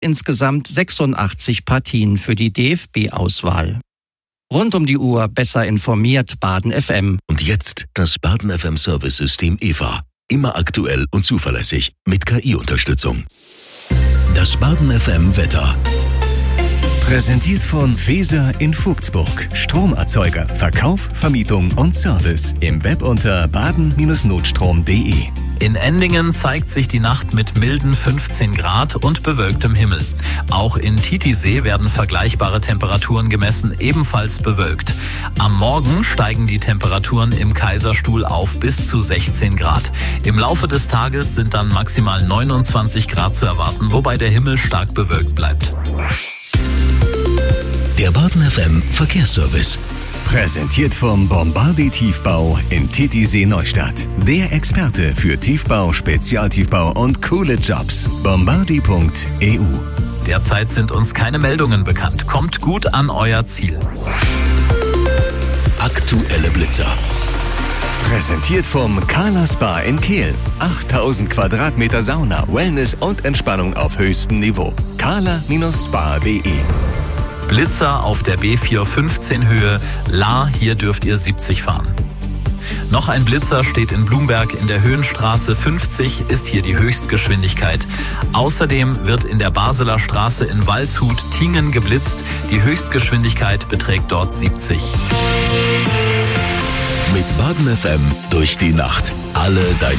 insgesamt 86 Partien für die DFB-Auswahl. Rund um die Uhr besser informiert Baden FM. Und jetzt das Baden FM Service-System EVA. Immer aktuell und zuverlässig mit KI-Unterstützung. Das Baden FM Wetter. Präsentiert von Weser in Vogtsburg. Stromerzeuger, Verkauf, Vermietung und Service. Im Web unter baden-notstrom.de. In Endingen zeigt sich die Nacht mit milden 15 Grad und bewölktem Himmel. Auch in Titisee werden vergleichbare Temperaturen gemessen, ebenfalls bewölkt. Am Morgen steigen die Temperaturen im Kaiserstuhl auf bis zu 16 Grad. Im Laufe des Tages sind dann maximal 29 Grad zu erwarten, wobei der Himmel stark bewölkt bleibt. Der Baden FM Verkehrsservice. Präsentiert vom Bombardi Tiefbau in Titisee Neustadt. Der Experte für Tiefbau, Spezialtiefbau und coole Jobs. Bombardi.eu. Derzeit sind uns keine Meldungen bekannt. Kommt gut an euer Ziel. Aktuelle Blitzer. Präsentiert vom Kala Spa in Kehl. 8000 Quadratmeter Sauna, Wellness und Entspannung auf höchstem Niveau. kala-spa.de. Blitzer auf der B415 Höhe. La, hier dürft ihr 70 fahren. Noch ein Blitzer steht in Blumberg in der Höhenstraße. 50 ist hier die Höchstgeschwindigkeit. Außerdem wird in der Basler Straße in Waldshut-Tingen geblitzt. Die Höchstgeschwindigkeit beträgt dort 70. Mit Baden FM durch die Nacht. Alle deine